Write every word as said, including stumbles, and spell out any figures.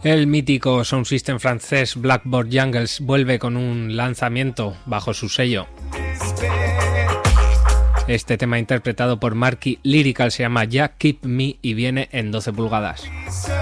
El mítico sound system francés Blackboard Jungles vuelve con un lanzamiento bajo su sello. Este tema interpretado por Marky Lyrical se llama Ya Keep Me y viene en doce pulgadas.